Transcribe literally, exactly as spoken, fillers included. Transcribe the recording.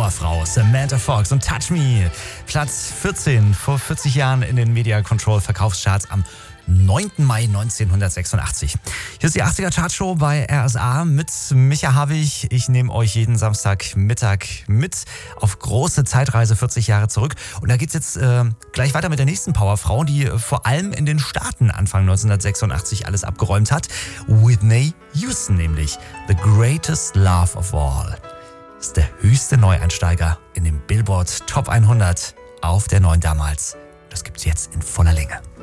Powerfrau Samantha Fox und Touch Me. Platz vierzehn, vor vierzig Jahren in den Media Control Verkaufscharts am neunten Mai neunzehnhundertsechsundachtzig. Hier ist die achtziger Chartshow bei R S A mit Micha Havig. Ich nehme euch jeden Samstagmittag mit auf große Zeitreise vierzig Jahre zurück. Und da geht's jetzt äh, gleich weiter mit der nächsten Powerfrau, die äh, vor allem in den Staaten Anfang neunzehnhundertsechsundachtzig alles abgeräumt hat. Whitney Houston nämlich. The Greatest Love of All. Ist der höchste Neueinsteiger in dem Billboard Top hundert auf der neun damals. Das gibt's jetzt in voller Länge.